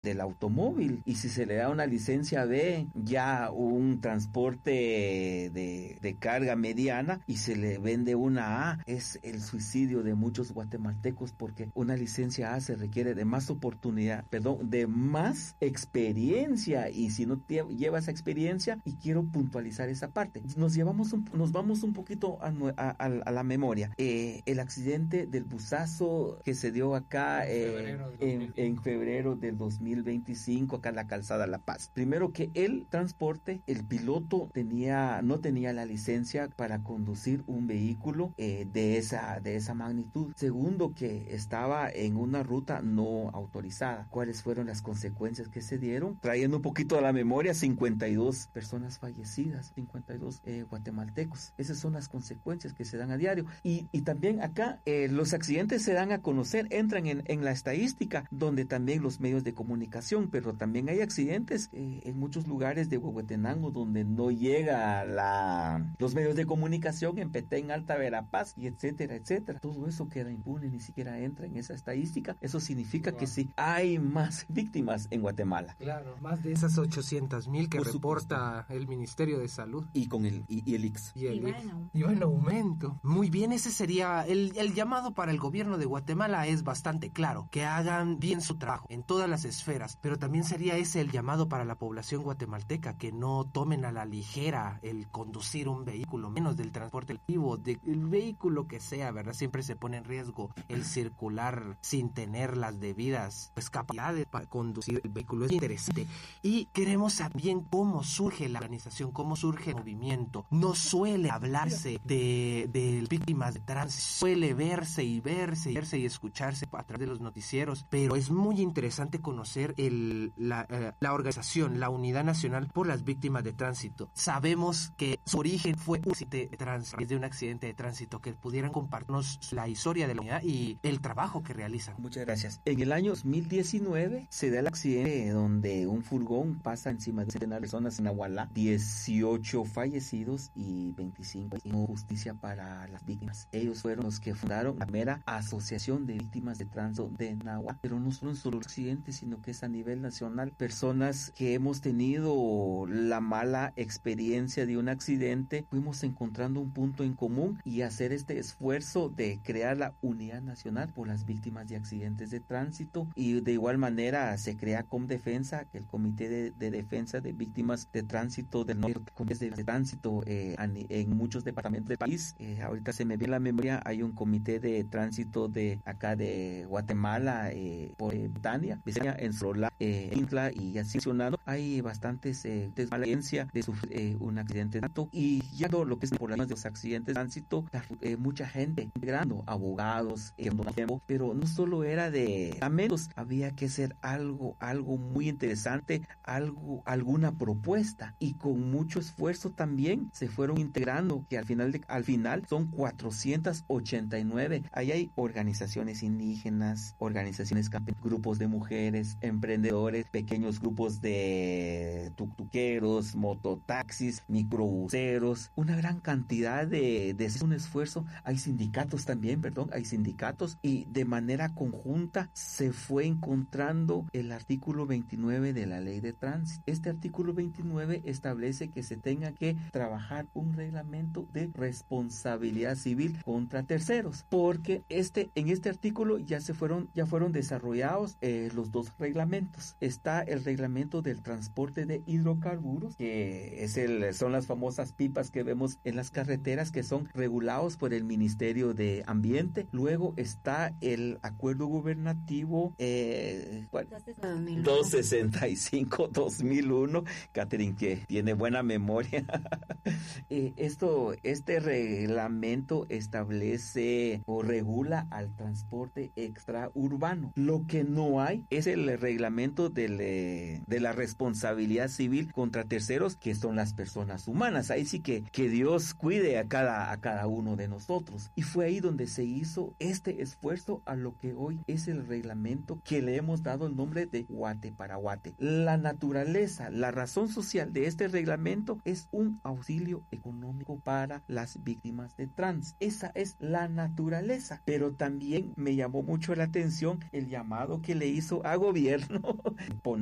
del automóvil, y si se le da una licencia B, ya un transporte de carga mediana, y se le vende una A, es el suicidio de muchos guatemaltecos, porque una licencia A se requiere de más oportunidad, de más experiencia, y si no lleva esa experiencia, y quiero puntualizar esa parte, nos vamos un poquito a la memoria, el accidente del busazo que se dio acá en febrero del 2025, acá en la calzada La Paz. Primero, que el transporte, el piloto no tenía la licencia para conducir un vehículo de esa magnitud. Segundo, que estaba en una ruta no autorizada. ¿Cuáles fueron las consecuencias que se dieron? Trayendo un poquito a la memoria, 52 personas fallecidas, 52 guatemaltecos. Esas son las consecuencias que se dan a diario. Y también acá los accidentes se dan a conocer, entran en la estadística, donde también los medios de comunicación, pero también hay accidentes en muchos lugares de Huehuetenango donde no llega los medios de comunicación, en Petén, Alta Verapaz, y etcétera, etcétera. Todo eso queda impune, ni siquiera entra en esa estadística. Eso significa que sí hay más víctimas en Guatemala. Claro, más de esas 800,000 que reporta el Ministerio de Salud. Y con el IX. Y va en aumento. Muy bien, ese sería el llamado para el gobierno de Guatemala. Es bastante claro, que hagan bien su trabajo en todas las esferas, pero también sería ese el llamado para la población guatemalteca, que no tomen a la ligera el conducir un vehículo, menos del transporte colectivo, del vehículo que sea, ¿verdad? Siempre se pone en riesgo el circular sin tener las debidas capacidades para conducir el vehículo. Es interesante. Y queremos saber bien cómo surge la organización, cómo surge el movimiento. No suele hablarse de víctimas de tránsito, suele verse y escucharse a través de los noticieros, pero es muy interesante conocer la organización, la Unidad Nacional por las Víctimas de Tránsito. Sabemos que su origen fue un accidente de tránsito, de un accidente de tránsito. Que pudieran compartirnos la historia de la unidad y el trabajo que realizan. Muchas gracias. En el año 2019 se da el accidente donde un furgón pasa encima de centenares de personas en Nahualá, 18 fallecidos y 25 justicia para las víctimas. Ellos fueron los que fundaron la primera asociación de víctimas de tránsito de Nahuatl, pero no son solo accidentes, sino que es a nivel nacional. Personas que hemos tenido la mala experiencia de un accidente, fuimos encontrando un punto en común y hacer este esfuerzo de crear la Unidad Nacional por las Víctimas de Accidentes de Tránsito, y de igual manera se crea Comdefensa, que el Comité de Defensa de Víctimas de Tránsito del Norte, de tránsito en muchos departamentos del país. Ahorita se me viene a la memoria, hay un comité de tránsito de acá de Guatemala, por Tania, en Solá, Intla, y así mencionado, hay bastantes experiencia de sufrir un accidente de tránsito. Y ya lo que es por de los accidentes de tránsito, mucha gente integrando, abogados, pero no solo era de lamentos, había que hacer algo muy interesante, alguna propuesta, y con mucho esfuerzo también se fueron integrando, que al final son 489. Ahí hay organizaciones indígenas, organizaciones campesinas, grupos de mujeres, emprendedores, pequeños grupos de tuqueros, mototaxis, microbuseros, una gran cantidad de un esfuerzo. Hay sindicatos también, y de manera conjunta se fue encontrando el artículo 29 de la Ley de Tránsito. Este artículo 29 establece que se tenga que trabajar un reglamento de responsabilidad civil contra terceros, porque en este artículo ya fueron desarrollados los dos reglamentos. Está el reglamento del transporte de hidrocarburos, que son las famosas pipas que vemos en las carreteras, que son regulados por el Ministerio de Ambiente. Luego está el acuerdo gubernativo 265-2001, Catherine, que tiene buena memoria. Este reglamento establece o regula al transporte extraurbano. Lo que no hay es el reglamento de la responsabilidad civil contra terceros, que son las personas humanas. Ahí sí que Dios cuide a cada uno de nosotros. Y fue ahí donde se hizo este esfuerzo a lo que hoy es el reglamento, que le hemos dado el nombre de Guate para Guate. La naturaleza, la razón social de este reglamento es un auxilio económico para las víctimas de tránsito. Esa es la naturaleza. Pero también me llamó mucho la atención el llamado que le hizo a gobierno gobierno